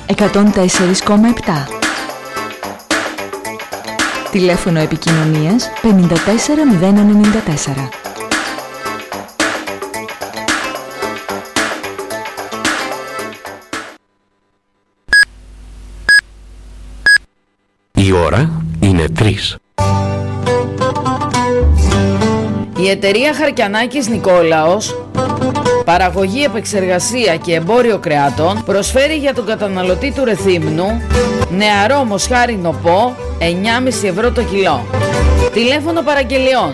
104,7. Τηλέφωνο επικοινωνίας 54094. Η ώρα είναι 3. Η εταιρεία Χαρκιανάκης Νικόλαος, παραγωγή, επεξεργασία και εμπόριο κρεάτων, προσφέρει για τον καταναλωτή του Ρεθύμνου νεαρό μοσχάρι νοπό 9,5 ευρώ το κιλό. Τηλέφωνο παραγγελιών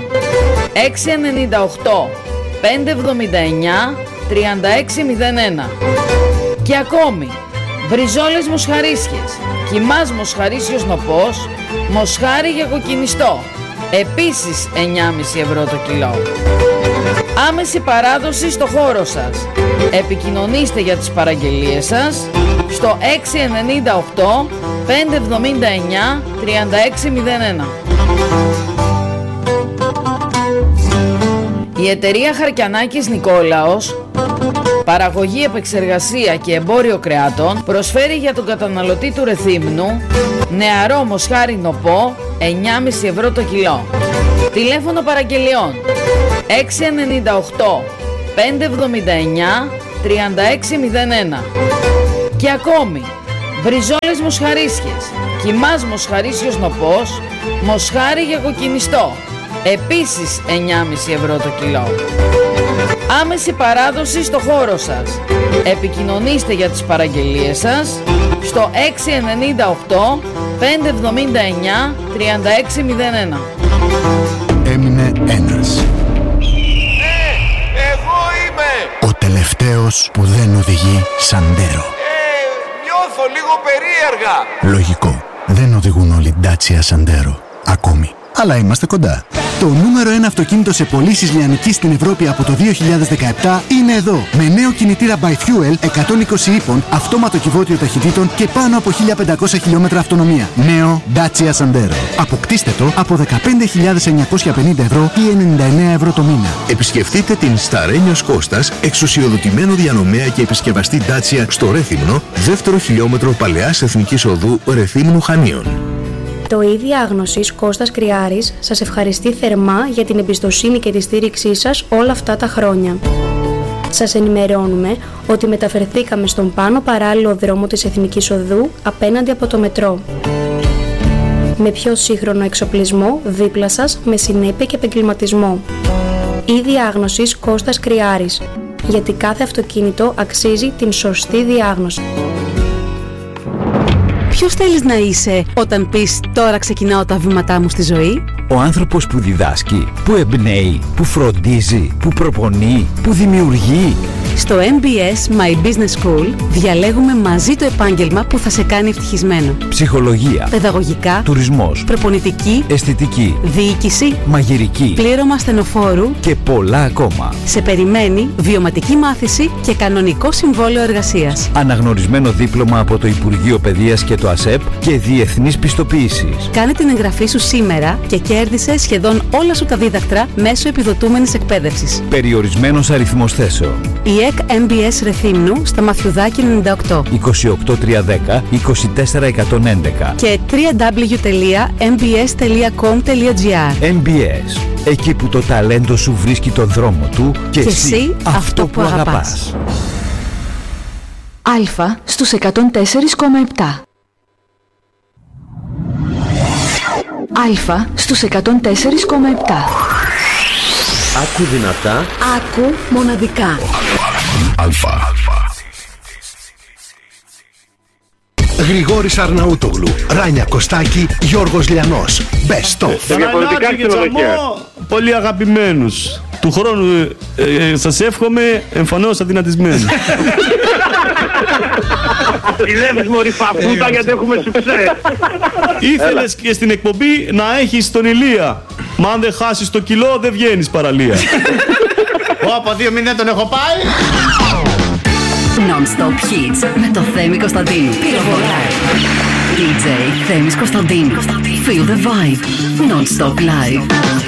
698 579 3601. Και ακόμη μπριζόλες μοσχαρίσιες, κιμάς μοσχαρίσιος νοπός, μοσχάρι για κοκκινιστό, επίσης 9,5 ευρώ το κιλό. Άμεση παράδοση στο χώρο σας. Επικοινωνήστε για τις παραγγελίες σας στο 698 579 3601. Η εταιρεία Χαρκιανάκης Νικόλαος, παραγωγή, επεξεργασία και εμπόριο κρεάτων, προσφέρει για τον καταναλωτή του Ρεθύμνου νεαρό μοσχάρι νοπό 9,5 ευρώ το κιλό. Τηλέφωνο παραγγελιών 698 579 3601. Και ακόμη μπριζόλες μοσχαρίσιες, κιμάς μοσχαρίσιος νοπός, μοσχάρι για κοκκινιστό, επίσης 9,5 ευρώ το κιλό. Άμεση παράδοση στο χώρο σας. Επικοινωνήστε για τις παραγγελίες σας στο 698 579 3601. Έμεινε ένας. Εγώ είμαι! Ο τελευταίος που δεν οδηγεί Σαντέρο. Νιώθω λίγο περίεργα. Λογικό. Δεν οδηγούν όλοι Dacia Sandero. Ακόμη. Αλλά είμαστε κοντά. Το νούμερο 1 αυτοκίνητο σε πωλήσεις λιανικής στην Ευρώπη από το 2017 είναι εδώ. Με νέο κινητήρα by Fuel 120 ύπων, αυτόματο κυβότιο ταχυτήτων και πάνω από 1500 χιλιόμετρα αυτονομία. Νέο Dacia Sandero. Αποκτήστε το από 15.950 ευρώ ή 99 ευρώ το μήνα. Επισκεφτείτε την Σταρένιος Κώστας, εξουσιοδοτημένο διανομέα και επισκευαστή Dacia στο Ρέθυμνο, δεύτερο χιλιόμετρο Παλαιάς Εθνικής Οδού Ρεθύμνου Χανίων. Το ΙΔ Διάγνωσης Κώστας Κρυάρης σας ευχαριστεί θερμά για την εμπιστοσύνη και τη στήριξή σας όλα αυτά τα χρόνια. Σας ενημερώνουμε ότι μεταφερθήκαμε στον πάνω παράλληλο δρόμο της Εθνικής Οδού απέναντι από το μετρό. Με πιο σύγχρονο εξοπλισμό δίπλα σας, με συνέπεια και επαγγελματισμό. ΙΔ Διάγνωσης Κώστας Κρυάρης. Γιατί κάθε αυτοκίνητο αξίζει την σωστή διάγνωση. Ποιος θέλεις να είσαι όταν πεις «Τώρα ξεκινάω τα βήματά μου στη ζωή»? Ο άνθρωπος που διδάσκει, που εμπνέει, που φροντίζει, που προπονεί, που δημιουργεί. Στο MBS My Business School διαλέγουμε μαζί το επάγγελμα που θα σε κάνει ευτυχισμένο. Ψυχολογία, παιδαγωγικά, τουρισμός, προπονητική, αισθητική, διοίκηση, μαγειρική, πλήρωμα στενοφόρου και πολλά ακόμα. Σε περιμένει βιωματική μάθηση και κανονικό συμβόλαιο εργασίας. Αναγνωρισμένο δίπλωμα από το Υπουργείο Παιδείας και το ΑΣΕΠ και διεθνής πιστοποίησης. Κάνε την εγγραφή σου σήμερα και κέρδισε σχεδόν όλα σου τα δίδακτρα μέσω επιδοτούμενης εκπαίδευσης. Περιορισμένος αριθμός θέσεων. Η ΕΚ MBS Ρεθύμνου στα Μαθιουδάκη 98 28310 24111 και www.mbs.com.gr. MBS, εκεί που το ταλέντο σου βρίσκει τον δρόμο του και εσύ αυτό που αγαπάς. Αλφα στους 104,7. Αλφα στους 104,7. Άκου δυνατά. Άκου μοναδικά. Αλφα. Γρηγόρης Αρναούτογλου, Ράνια Κωστάκη, Γιώργος Λιανός. Best of. Θανάση και Τζαμό, πολύ αγαπημένους. Του χρόνου σας εύχομαι εμφανώς αδυνατισμένους. Ζηλεύεις μωρή φαφούτα γιατί έχουμε σουξέ. Ήθελες και στην εκπομπή να έχεις τον Ηλία. Μα αν δεν χάσεις το κιλό δεν βγαίνεις παραλία. Από 2-0 τον έχω πάει. Non-stop hits με το Θέμη Κωνσταντίνου. DJ Θέμης Κωνσταντίνου. Feel the vibe. Non-stop live.